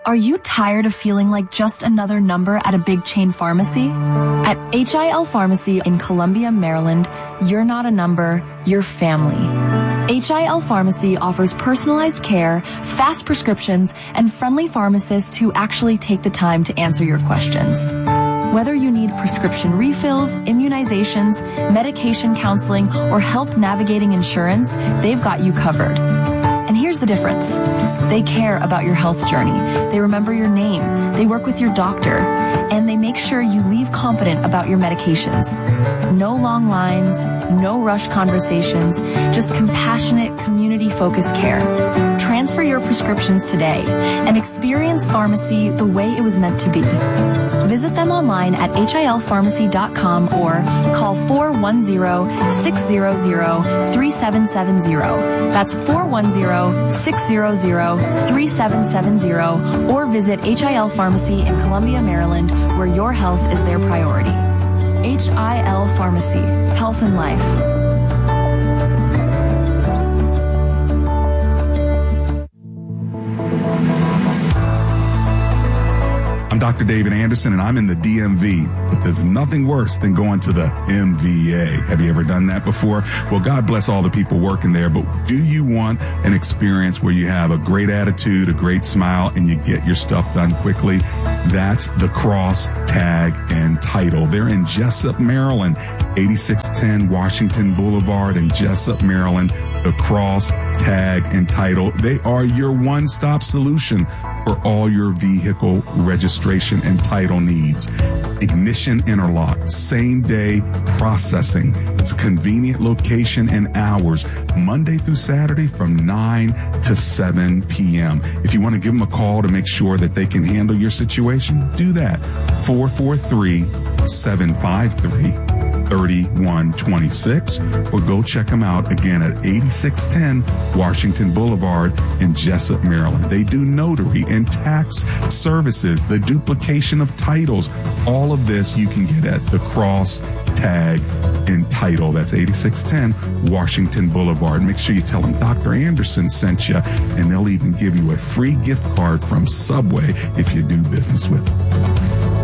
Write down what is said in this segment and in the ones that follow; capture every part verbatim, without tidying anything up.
Are you tired of feeling like just another number at a big chain pharmacy? At H I L Pharmacy in Columbia, Maryland, you're not a number, you're family. H I L Pharmacy offers personalized care, fast prescriptions, and friendly pharmacists who actually take the time to answer your questions. Whether you need prescription refills, immunizations, medication counseling, or help navigating insurance, they've got you covered. And here's the difference. They care about your health journey. They remember your name. They work with your doctor. And they make sure you leave confident about your medications. No long lines, no rushed conversations, just compassionate, community-focused care. Transfer your prescriptions today and experience pharmacy the way it was meant to be. Visit them online at H I L pharmacy dot com or call four one zero, six zero zero, three seven seven zero. That's four one zero, six zero zero, three seven seven zero or visit H I L Pharmacy in Columbia, Maryland, where your health is their priority. H I L Pharmacy, Health and Life. I'm Doctor David Anderson, and I'm in the D M V. But there's nothing worse than going to the M V A. Have you ever done that before? Well, God bless all the people working there, but do you want an experience where you have a great attitude, a great smile, and you get your stuff done quickly? That's the Cross, Tag, and Title. They're in Jessup, Maryland, eighty-six ten Washington Boulevard in Jessup, Maryland. The Cross, Tag, and Title. They are your one-stop solution for all your vehicle registration and title needs. Ignition interlock, same day processing. It's a convenient location and hours, Monday through Saturday from nine to seven p.m. If you want to give them a call to make sure that they can handle your situation, do that. four four three, seven five three, three one two six or go check them out again at eighty-six ten Washington Boulevard in Jessup, Maryland. They do notary and tax services, the duplication of titles. All of this you can get at the Cross, Tag, and Title. That's eighty-six ten Washington Boulevard. Make sure you tell them Doctor Anderson sent you, and they'll even give you a free gift card from Subway if you do business with them.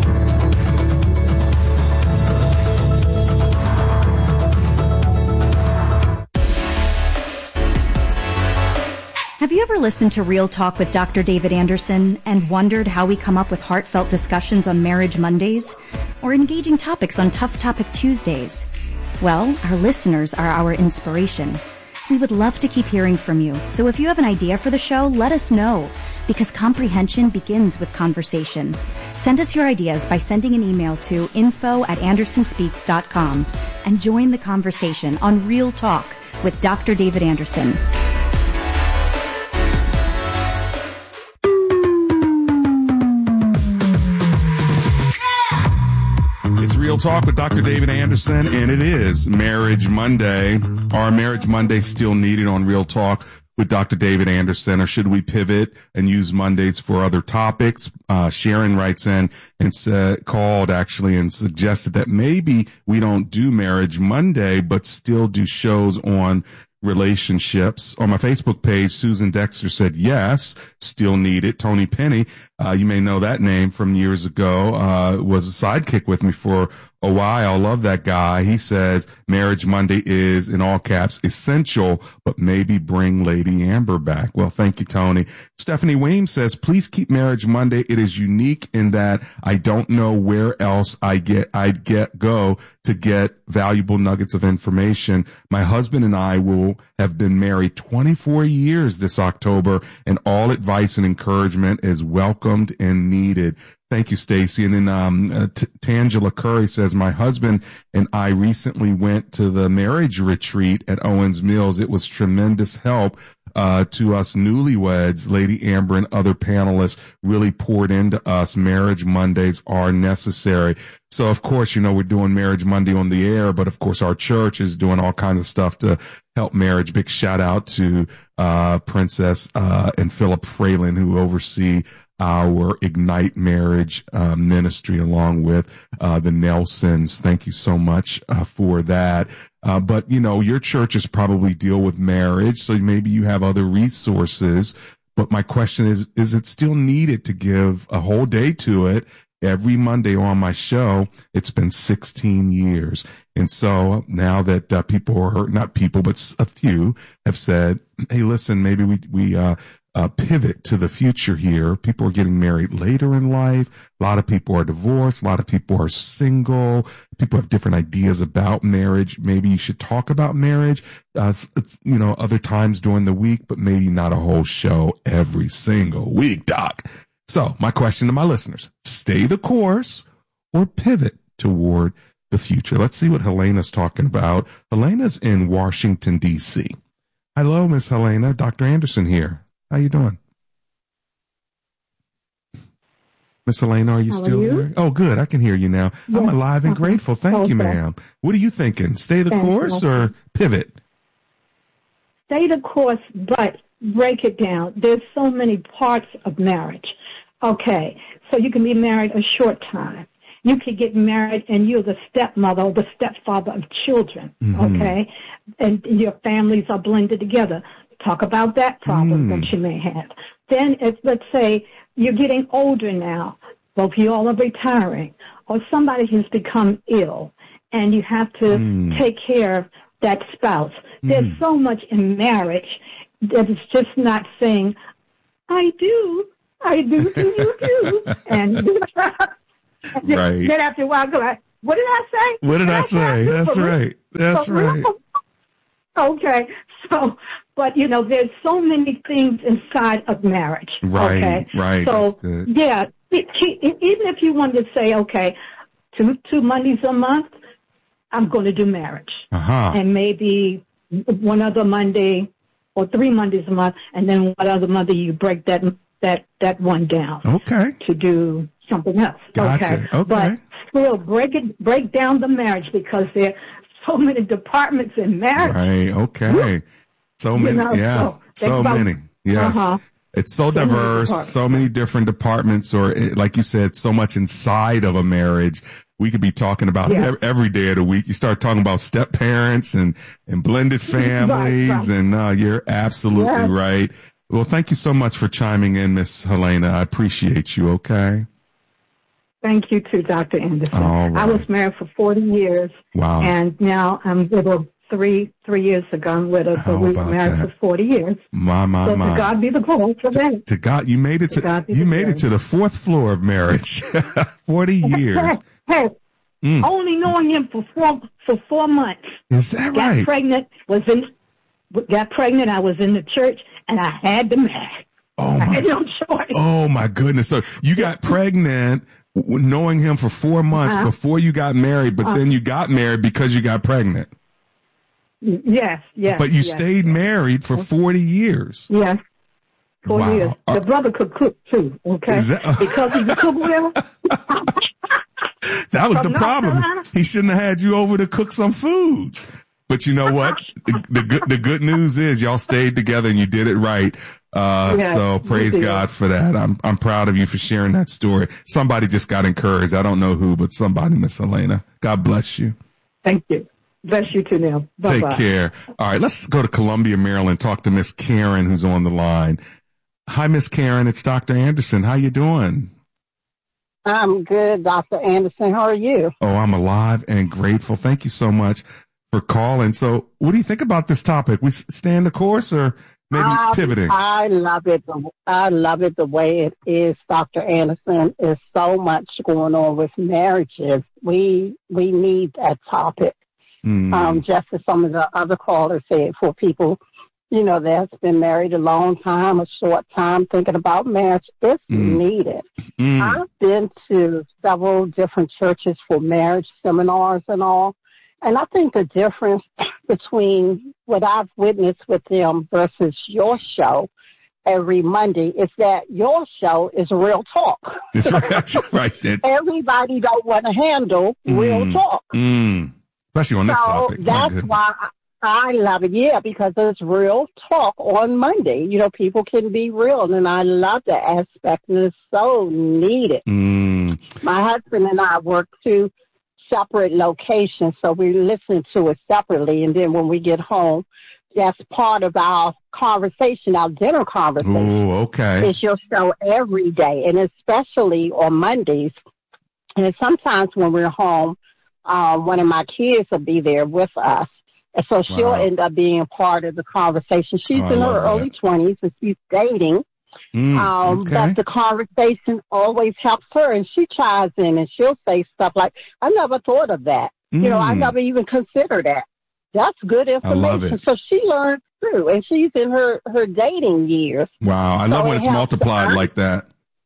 Have you ever listened to Real Talk with Doctor David Anderson and wondered how we come up with heartfelt discussions on Marriage Mondays or engaging topics on Tough Topic Tuesdays? Well, our listeners are our inspiration. We would love to keep hearing from you, so if you have an idea for the show, let us know, because comprehension begins with conversation. Send us your ideas by sending an email to info at anderson speaks dot com and join the conversation on Real Talk with Doctor David Anderson. Real Talk with Doctor David Anderson, and it is Marriage Monday. Are Marriage Mondays still needed on Real Talk with Doctor David Anderson, or should we pivot and use Mondays for other topics? Uh, Sharon writes in and said, called actually and suggested that maybe we don't do Marriage Monday, but still do shows on relationships. On my Facebook page, Susan Dexter said, yes, still need it. Tony Penny, uh, you may know that name from years ago, uh, was a sidekick with me for a while. Love that guy. He says Marriage Monday is, in all caps, essential, but maybe bring Lady Amber back. Well, thank you, Tony. Stephanie Weems says, please keep Marriage Monday. It is unique in that I don't know where else I get, I'd get, go to get valuable nuggets of information. My husband and I will have been married twenty-four years this October, and all advice and encouragement is welcomed and needed. Thank you, Stacy. And then um, uh, T- Tangela Curry says, my husband and I recently went to the marriage retreat at Owens Mills. It was tremendous help uh, to us newlyweds. Lady Amber and other panelists really poured into us. Marriage Mondays are necessary. So, of course, you know, we're doing Marriage Monday on the air, but of course our church is doing all kinds of stuff to help marriage. Big shout out to uh Princess uh and Philip Fralin, who oversee our Ignite Marriage uh, ministry, along with uh the Nelsons. Thank you so much uh, for that. Uh, but, you know, your churches probably deal with marriage, so maybe you have other resources. But my question is, is it still needed to give a whole day to it every Monday on my show? It's been sixteen years. And so now that uh, people are, not people, but a few have said, hey, listen, maybe we, we, uh, Uh, pivot to the future here. People are getting married later in life. A lot of people are divorced. A lot of people are single. People have different ideas about marriage. Maybe you should talk about marriage, uh, you know, other times during the week, but maybe not a whole show every single week, Doc. So my question to my listeners, stay the course or pivot toward the future. Let's see what Helena's talking about. Helena's in Washington, D C. Hello, Miss Helena. Doctor Anderson here. How you doing? Miss Helena, are you How still are you? here? Oh, good. I can hear you now. Yes. I'm alive and Okay. grateful. Thank Okay. you, ma'am. What are you thinking? Stay the Thank course you. or pivot? Stay the course, but break it down. There's so many parts of marriage. Okay, so you can be married a short time. You could get married and you're the stepmother or the stepfather of children, Mm-hmm. okay? And your families are blended together. Talk about that problem Mm. that you may have. Then, if let's say you're getting older now, both you all are retiring, or somebody has become ill, and you have to Mm. take care of that spouse. There's Mm. so much in marriage that it's just not saying, I do, I do, do you do? And, and then, Right. then after a while, go like, what did I say? What did I say? do That's for real? right. That's For real? right. Okay, so, but you know, there's so many things inside of marriage. Right, okay? right, So, that's good. yeah, it, it, even if you wanted to say, okay, two two Mondays a month, I'm going to do marriage, Uh-huh. and maybe one other Monday or three Mondays a month, and then one other Monday you break that that that one down Okay. to do something else. Gotcha. Okay, Okay. but still break it break down the marriage because there are so many departments in marriage. Right. Okay. So many. know, yeah. so So, think about- many. Yes. Uh-huh. It's so many diverse, departments. so many different departments, or eh, like you said, so much inside of a marriage. We could be talking about Yeah. ev- every day of the week. You start talking about step parents and, and blended families, right. and uh, you're absolutely Yeah. right. Well, thank you so much for chiming in, Miss Helena. I appreciate you. Okay. Thank you too, Doctor Anderson. All right. I was married for forty years, Wow. and now I'm widowed three three years ago. I'm widowed, How but we were about married that? for forty years. My, my, So my. to God be the glory for that. To God, you made it to, To God be you the made glory. it to the fourth floor of marriage. forty years. Hey, Mm. only knowing him for four for four months. Is that Got right? pregnant. Was in. Got pregnant. I was in the church, and I had to marry. Oh I my, had no choice. oh my goodness. So you got pregnant w- knowing him for four months Uh-huh. before you got married, but then you got married because you got pregnant. Yes, yes. But you yes, stayed married for forty years. Yes. Four Wow. years. Are- The brother could cook too. Okay. Is that- because he could cook well. That was From the North problem. Carolina? He shouldn't have had you over to cook some food. But you know what? The, the good, the good news is y'all stayed together and you did it right. Uh, Yes, so we praise did. God for that. I'm, I'm proud of you for sharing that story. Somebody just got encouraged. I don't know who, but somebody, Miss Helena. God bless you. Thank you. Bless you too, Neil. Bye-bye. Take care. All right. Let's go to Columbia, Maryland, talk to Miss Karen who's on the line. Hi, Miss Karen. It's Doctor Anderson. How you doing? I'm good, Doctor Anderson. How are you? Oh, I'm alive and grateful. Thank you so much for calling. So what do you think about this topic? We s- staying the course or maybe I, pivoting? I love it. the- I love it the way it is, Doctor Anderson. There's so much going on with marriages. We we need that topic. Hmm. Um, just as some of the other callers said, for people, you know, that's been married a long time, a short time, thinking about marriage, it's Mm. needed. Mm. I've been to several different churches for marriage seminars and all, and I think the difference between what I've witnessed with them versus your show every Monday is that your show is real talk. It's right. right. That, Everybody don't want to handle real Mm. talk. mm. Especially on this So topic. My that's goodness. why I I love it, yeah, because it's real talk on Monday. You know, people can be real, and I love that aspect, and it's so needed. Mm. My husband and I work two separate locations, so we listen to it separately, and then when we get home, that's part of our conversation, our dinner conversation. Oh, okay. It's your show every day, and especially on Mondays. And sometimes when we're home, um, one of my kids will be there with us. And so she'll wow. end up being a part of the conversation. She's oh, in her early twenties and she's dating. Mm, um, okay. But the conversation always helps her, and she chimes in and she'll say stuff like, I never thought of that. Mm. You know, I never even considered that. That's good information. I love it. So she learns too, and she's in her, her dating years. Wow. I so love when it's multiplied like that.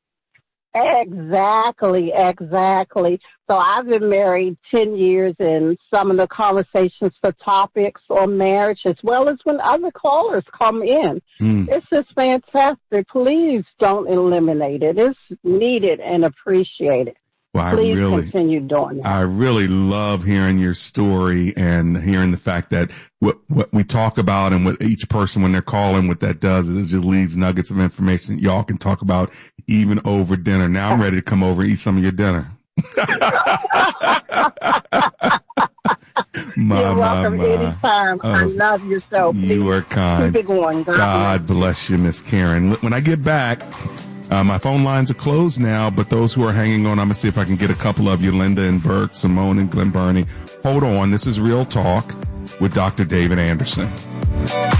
Exactly, exactly. So I've been married ten years, and some of the conversations for topics on marriage, as well as when other callers come in. Mm. It's just fantastic. Please don't eliminate it. It's needed and appreciated. Well, Please I really, continue doing that. I really love hearing your story and hearing the fact that what, what we talk about and what each person, when they're calling, what that does is it just leaves nuggets of information that y'all can talk about even over dinner. Now I'm ready to come over and eat some of your dinner. my, You're welcome my, my. anytime. Oh, I love you so. You are kind. Keep it going. God, God bless you, Miss Karen. When I get back, Uh, my phone lines are closed now, but those who are hanging on, I'm going to see if I can get a couple of you, Linda and Burke, Simone and Glen Burnie. Hold on. This is Real Talk with Doctor David Anderson.